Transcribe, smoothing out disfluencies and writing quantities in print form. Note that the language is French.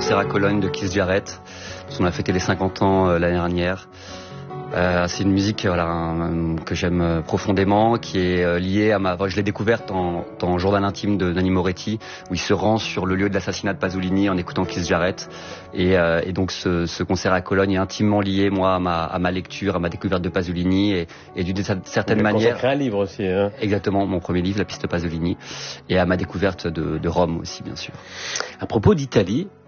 concert à Cologne de Keith Jarrett. On a fêté les 50 ans l'année dernière. C'est une musique que j'aime profondément, qui est liée à je l'ai découverte dans Journal intime de Nanni Moretti, où il se rend sur le lieu de l'assassinat de Pasolini en écoutant Keith Jarrett. Et donc ce concert à Cologne est intimement lié, moi, à ma lecture, à ma découverte de Pasolini et d'une certaine manière. Consacré un livre aussi, hein. Exactement, mon premier livre, La piste Pasolini, et à ma découverte de Rome aussi, bien sûr. À propos d'Italie,